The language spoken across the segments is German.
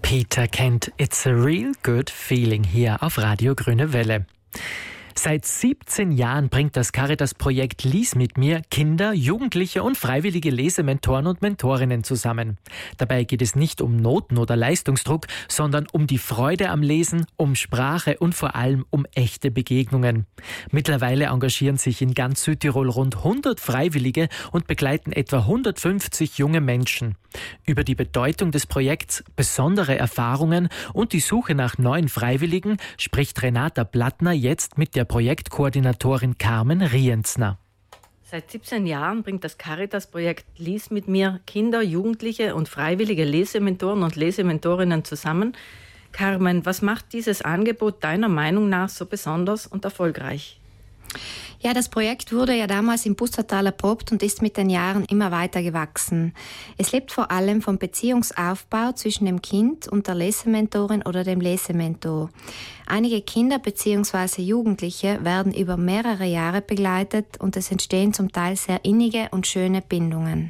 Peter kennt It's a Real Good Feeling hier auf Radio Grüne Welle. Seit 17 Jahren bringt das Caritas-Projekt Lies mit mir Kinder, Jugendliche und freiwillige Lesementoren und Mentorinnen zusammen. Dabei geht es nicht um Noten oder Leistungsdruck, sondern um die Freude am Lesen, um Sprache und vor allem um echte Begegnungen. Mittlerweile engagieren sich in ganz Südtirol rund 100 Freiwillige und begleiten etwa 150 junge Menschen. Über die Bedeutung des Projekts, besondere Erfahrungen und die Suche nach neuen Freiwilligen spricht Renata Blattner jetzt mit der Projektkoordinatorin Carmen Rienzner. Seit 17 Jahren bringt das Caritas-Projekt Lies mit mir Kinder, Jugendliche und freiwillige Lesementoren und Lesementorinnen zusammen. Carmen, was macht dieses Angebot deiner Meinung nach so besonders und erfolgreich? Ja, das Projekt wurde ja damals im Pustertal erprobt und ist mit den Jahren immer weiter gewachsen. Es lebt vor allem vom Beziehungsaufbau zwischen dem Kind und der Lesementorin oder dem Lesementor. Einige Kinder bzw. Jugendliche werden über mehrere Jahre begleitet und es entstehen zum Teil sehr innige und schöne Bindungen.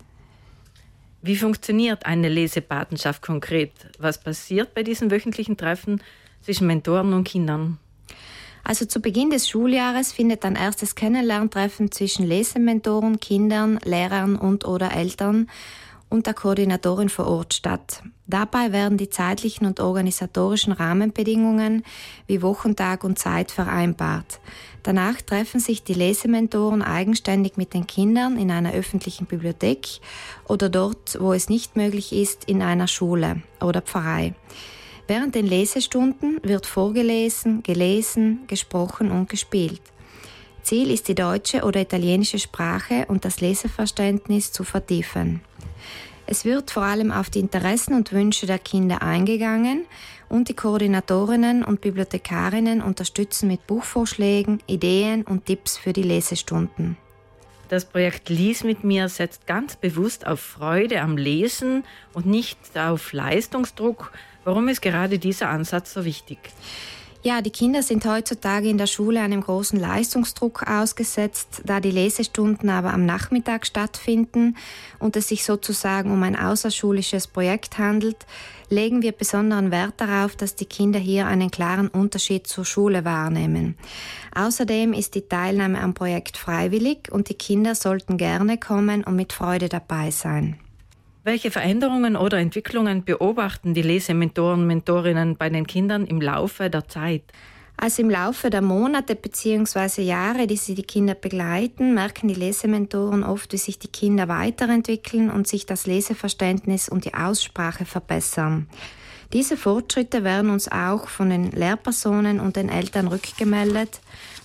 Wie funktioniert eine Lesepatenschaft konkret? Was passiert bei diesen wöchentlichen Treffen zwischen Mentoren und Kindern? Also zu Beginn des Schuljahres findet ein erstes Kennenlerntreffen zwischen Lesementoren, Kindern, Lehrern und/oder Eltern und der Koordinatorin vor Ort statt. Dabei werden die zeitlichen und organisatorischen Rahmenbedingungen wie Wochentag und Zeit vereinbart. Danach treffen sich die Lesementoren eigenständig mit den Kindern in einer öffentlichen Bibliothek oder dort, wo es nicht möglich ist, in einer Schule oder Pfarrei. Während den Lesestunden wird vorgelesen, gelesen, gesprochen und gespielt. Ziel ist, die deutsche oder italienische Sprache und das Leseverständnis zu vertiefen. Es wird vor allem auf die Interessen und Wünsche der Kinder eingegangen und die Koordinatorinnen und Bibliothekarinnen unterstützen mit Buchvorschlägen, Ideen und Tipps für die Lesestunden. Das Projekt Lies mit mir setzt ganz bewusst auf Freude am Lesen und nicht auf Leistungsdruck. Warum ist gerade dieser Ansatz so wichtig? Ja, die Kinder sind heutzutage in der Schule einem großen Leistungsdruck ausgesetzt, da die Lesestunden aber am Nachmittag stattfinden und es sich sozusagen um ein außerschulisches Projekt handelt, legen wir besonderen Wert darauf, dass die Kinder hier einen klaren Unterschied zur Schule wahrnehmen. Außerdem ist die Teilnahme am Projekt freiwillig und die Kinder sollten gerne kommen und mit Freude dabei sein. Welche Veränderungen oder Entwicklungen beobachten die Lesementoren und Mentorinnen bei den Kindern im Laufe der Zeit? Also im Laufe der Monate bzw. Jahre, die sie die Kinder begleiten, merken die Lesementoren oft, wie sich die Kinder weiterentwickeln und sich das Leseverständnis und die Aussprache verbessern. Diese Fortschritte werden uns auch von den Lehrpersonen und den Eltern rückgemeldet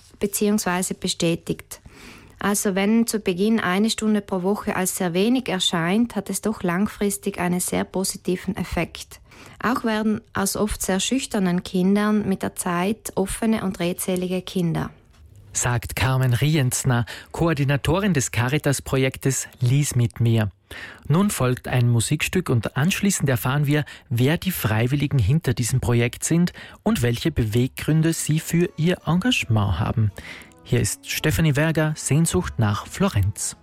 bzw. bestätigt. Also wenn zu Beginn 1 Stunde pro Woche als sehr wenig erscheint, hat es doch langfristig einen sehr positiven Effekt. Auch werden aus oft sehr schüchternen Kindern mit der Zeit offene und redselige Kinder. Sagt Carmen Rienzner, Koordinatorin des Caritas-Projektes Lies mit mir. Nun folgt ein Musikstück und anschließend erfahren wir, wer die Freiwilligen hinter diesem Projekt sind und welche Beweggründe sie für ihr Engagement haben. Hier ist Stefanie Werger, Sehnsucht nach Florenz.